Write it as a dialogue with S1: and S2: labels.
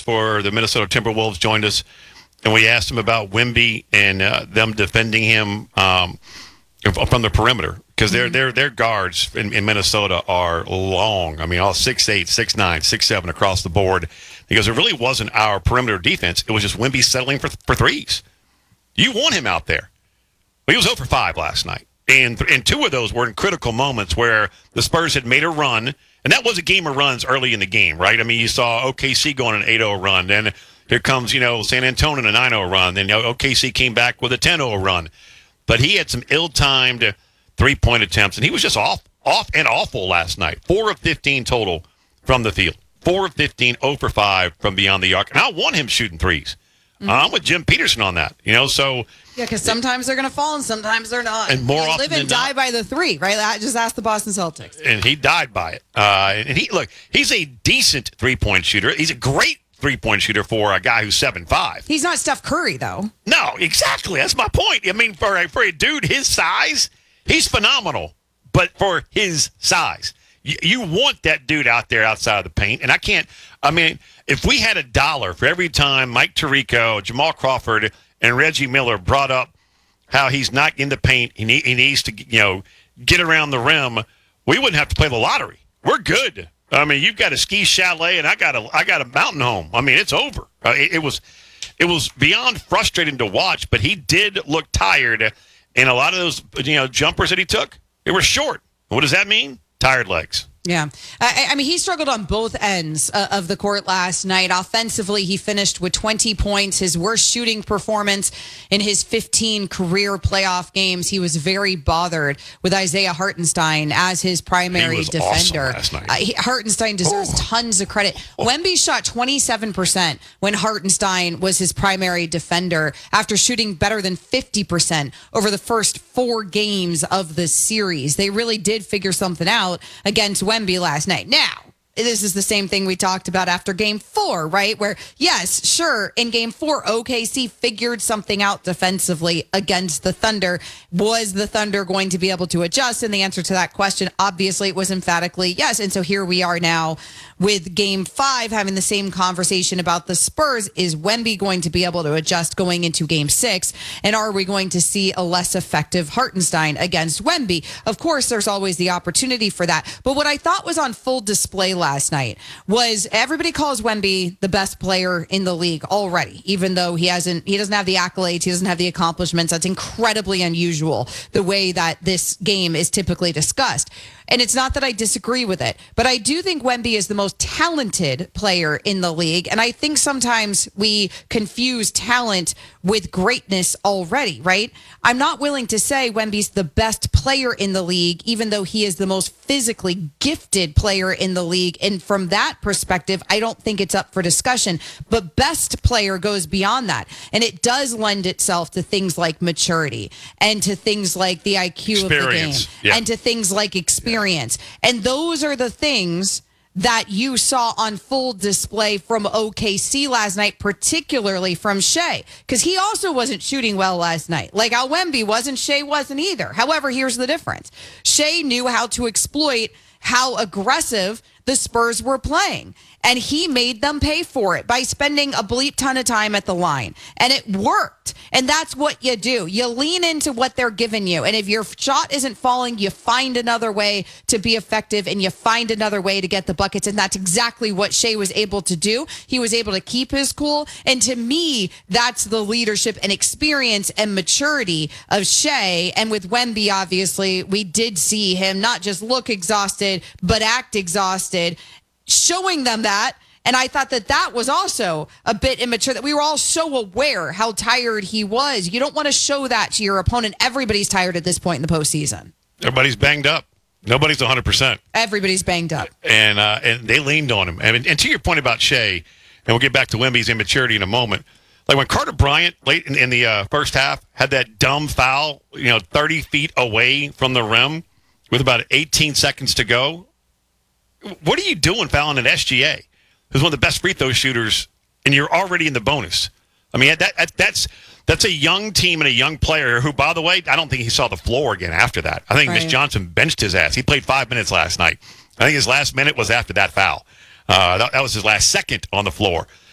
S1: for the Minnesota Timberwolves, joined us, and we asked him about Wemby and them defending him from the perimeter, because their guards in Minnesota are long. I mean, all 6'8", 6'9", 6'7" across the board. Because it really wasn't our perimeter defense. It was just Wemby settling for threes. You want him out there. Well, he was 0 for 5 last night. And 2 of those were in critical moments where the Spurs had made a run. And that was a game of runs early in the game, right? I mean, you saw OKC go on an 8-0 run. Then here comes, San Antonio in a 9-0 run. Then OKC came back with a 10-0 run. But he had some ill-timed three-point attempts. And he was just off and awful last night. 4 of 15 total from the field. 4 of 15, 0 for 5 from beyond the arc. And I want him shooting threes. I'm with Jim Peterson on that. So
S2: yeah, because sometimes they're going to fall and sometimes they're not.
S1: And more often
S2: live and die by the three, right? I just asked the Boston Celtics.
S1: And he died by it. And he's a decent three-point shooter. He's a great three-point shooter for a guy who's 7'5".
S2: He's not Steph Curry, though.
S1: No, exactly. That's my point. I mean, for a dude his size, he's phenomenal. But for his size. You want that dude out there outside of the paint. And if we had $1 for every time Mike Tirico, Jamal Crawford, and Reggie Miller brought up how he's not in the paint, he needs to get around the rim, we wouldn't have to play the lottery. We're good. I mean, you've got a ski chalet, and I got a mountain home. I mean, it's over. It was beyond frustrating to watch, but he did look tired, and a lot of those jumpers that he took, they were short. What does that mean? Tired legs.
S2: Yeah. I mean, he struggled on both ends of the court last night. Offensively, he finished with 20 points, his worst shooting performance in his 15 career playoff games. He was very bothered with Isaiah Hartenstein as his primary defender.
S1: Awesome last night.
S2: Hartenstein deserves tons of credit. Wemby shot 27% when Hartenstein was his primary defender after shooting better than 50% over the first 4 games of the series. They really did figure something out against Wemby last night. Now, this is the same thing we talked about after Game 4, right? Where, yes, sure, in Game 4, OKC figured something out defensively against the Thunder. Was the Thunder going to be able to adjust? And the answer to that question, obviously, it was emphatically yes. And so here we are now with Game 5 having the same conversation about the Spurs. Is Wemby going to be able to adjust going into Game 6? And are we going to see a less effective Hartenstein against Wemby? Of course, there's always the opportunity for that. But what I thought was on full display last night was everybody calls Wemby the best player in the league already, even though he doesn't have the accolades, he doesn't have the accomplishments. That's incredibly unusual, the way that this game is typically discussed. And it's not that I disagree with it, but I do think Wemby is the most talented player in the league. And I think sometimes we confuse talent with greatness already, right? I'm not willing to say Wemby's the best player in the league, even though he is the most physically gifted player in the league. And from that perspective, I don't think it's up for discussion. But best player goes beyond that. And it does lend itself to things like maturity and to things like the IQ of the game and to things like experience. And those are the things that you saw on full display from OKC last night, particularly from Shea, because he also wasn't shooting well last night. Like how Wemby wasn't, Shea wasn't either. However, here's the difference. Shea knew how to exploit how aggressive the Spurs were playing. And he made them pay for it by spending a bleep ton of time at the line. And it worked. And that's what you do. You lean into what they're giving you. And if your shot isn't falling, you find another way to be effective and you find another way to get the buckets. And that's exactly what Shea was able to do. He was able to keep his cool. And to me, that's the leadership and experience and maturity of Shea. And with Wemby, obviously, we did see him not just look exhausted, but act exhausted, showing them that. And I thought that was also a bit immature, that we were all so aware how tired he was. You don't want to show that to your opponent. Everybody's tired at this point in the postseason.
S1: Everybody's banged up. Nobody's 100%.
S2: Everybody's banged up.
S1: And they leaned on him. And to your point about Shea, and we'll get back to Wemby's immaturity in a moment, like when Carter Bryant late in the first half had that dumb foul, 30 feet away from the rim with about 18 seconds to go, what are you doing fouling an SGA, who's one of the best free throw shooters, and you're already in the bonus? I mean, that's a young team and a young player who, by the way, I don't think he saw the floor again after that. I think Mitch Johnson benched his ass. He played 5 minutes last night. I think his last minute was after that foul. That was his last second on the floor.